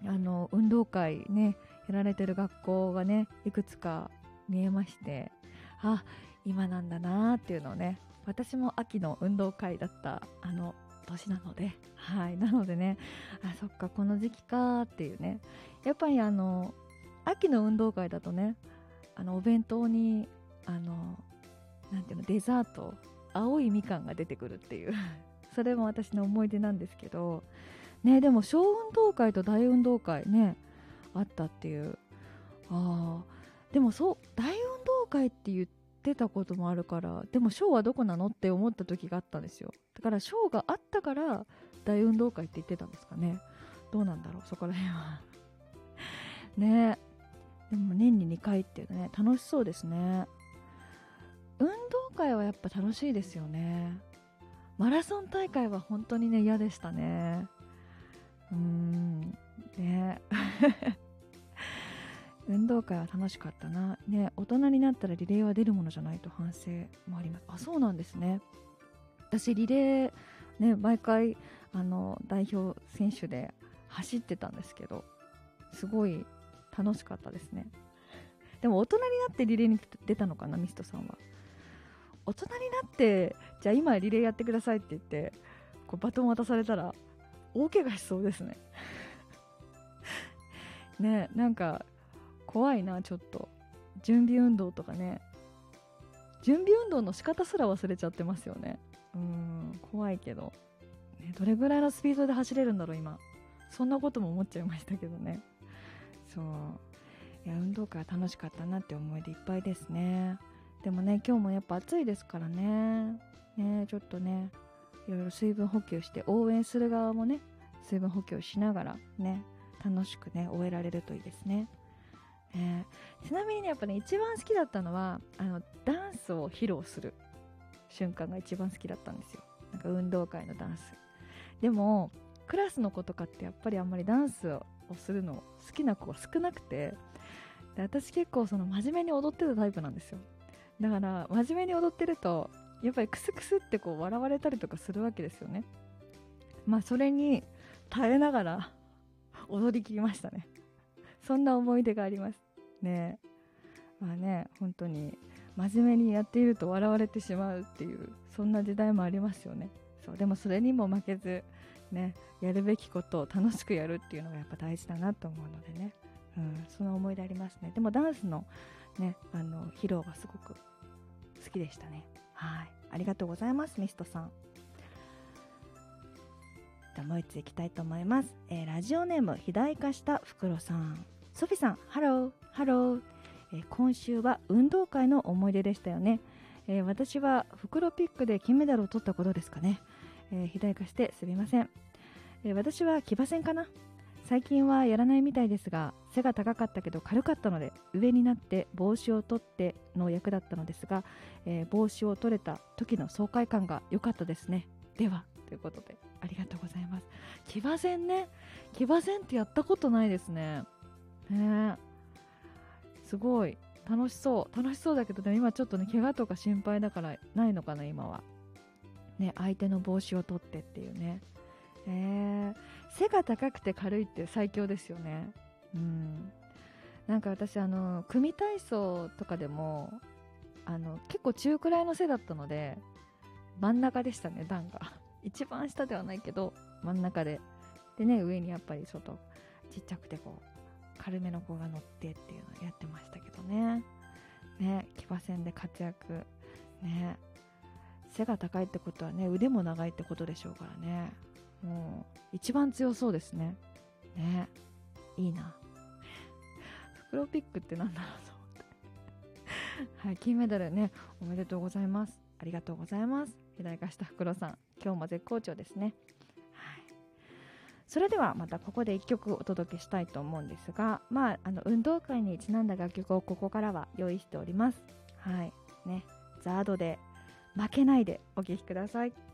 運動会ねやられてる学校がねいくつか見えまして、今なんだなっていうのをね、私も秋の運動会だった年なので、なのでね、そっかこの時期かっていうね、やっぱり秋の運動会だとね、お弁当になんていうの、デザート、青いみかんが出てくるっていうそれも私の思い出なんですけどね。でも小運動会と大運動会ねあったっていう。でもそう大運動会って言ってたこともあるから、でも小はどこなのって思った時があったんですよ。だから小があったから大運動会って言ってたんですかね。どうなんだろうそこら辺はね。でも年に2回っていうのね、楽しそうですね。運動会はやっぱ楽しいですよね。マラソン大会は本当にね嫌でしたね。ね運動会は楽しかったな。ね、大人になったらリレーは出るものじゃないと反省もあります。そうなんですね。私リレーね毎回代表選手で走ってたんですけど、すごい楽しかったですね。でも大人になってリレーに出たのかな、ミストさんは。大人になってじゃあ今リレーやってくださいって言ってこうバトン渡されたら大怪我しそうですねね、なんか怖いな。ちょっと準備運動とかね、準備運動の仕方すら忘れちゃってますよね。怖いけど、ね、どれぐらいのスピードで走れるんだろう今。そんなことも思っちゃいましたけどね。そう、いや運動会は楽しかったなって思い出いっぱいですね。でもね今日もやっぱ暑いですからね。ちょっとねいろいろ水分補給して、応援する側もね水分補給しながらね楽しくね終えられるといいですね。ちなみにねやっぱね一番好きだったのはダンスを披露する瞬間が一番好きだったんですよ。なんか運動会のダンスでもクラスの子とかってやっぱりあんまりダンスをするの好きな子が少なくて、で私結構その真面目に踊ってたタイプなんですよ。だから真面目に踊ってるとやっぱりクスクスってこう笑われたりとかするわけですよね。それに耐えながら踊り切りましたね。そんな思い出がありますね。本当に真面目にやっていると笑われてしまうっていう、そんな時代もありますよね。そうでもそれにも負けずね、やるべきことを楽しくやるっていうのがやっぱ大事だなと思うのでね、その思い出ありますね。でもダンスのね披露がすごく好きでしたね。ありがとうございますミストさん。もう一ついきたいと思います。ラジオネーム肥大化したフクロさん。ソフィさん、ハローハロー。今週は運動会の思い出でしたよね。私はフクロピックで金メダルを取ったことですかね。肥大化してすみません。私は騎馬戦かな。最近はやらないみたいですが、背が高かったけど軽かったので上になって帽子を取っての役だったのですが、帽子を取れた時の爽快感が良かったですね。ではということでありがとうございます。騎馬戦ね、騎馬戦ってやったことないですね。すごい楽しそうだけど、でも今ちょっとね怪我とか心配だからないのかな今はね。相手の帽子を取ってっていうね。背が高くて軽いって最強ですよね。なんか私組体操とかでも結構中くらいの背だったので真ん中でしたね。段が一番下ではないけど真ん中でね、上にやっぱりちょっとちっちゃくてこう軽めの子が乗ってっていうのをやってましたけどね。騎馬戦で活躍ね。背が高いってことはね腕も長いってことでしょうからね。もう一番強そうですね。いいな。フクロピックってなんだろうと思って金メダルねおめでとうございます。ありがとうございます。肥大化したフクロさん、今日も絶好調ですね。それではまたここで1曲お届けしたいと思うんですが、運動会にちなんだ楽曲をここからは用意しております。ザードで負けないでお聴きください。